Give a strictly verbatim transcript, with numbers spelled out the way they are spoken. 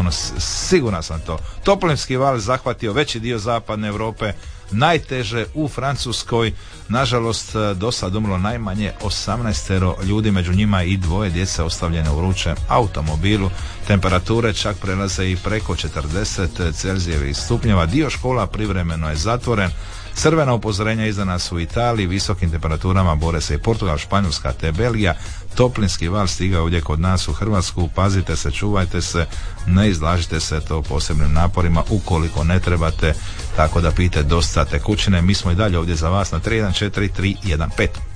sigurno, siguran sam to. Toplinski val zahvatio veći dio zapadne Europe, najteže u Francuskoj, nažalost do sad umrlo najmanje osamnaestero ljudi, među njima i dvoje djece ostavljene u vrućem automobilu. Temperature čak prelaze i preko četrdeset celzijevih stupnjeva, dio škola privremeno je zatvoren. Crvena upozorenja izdana su u Italiji, visokim temperaturama bore se i Portugal, Španjolska te Belgija. Toplinski val stigao ovdje kod nas u Hrvatsku, pazite se, čuvajte se, ne izlažite se to posebnim naporima ukoliko ne trebate, tako da pijte dosta tekućine. Mi smo i dalje ovdje za vas na tri jedan četiri tri jedan pet.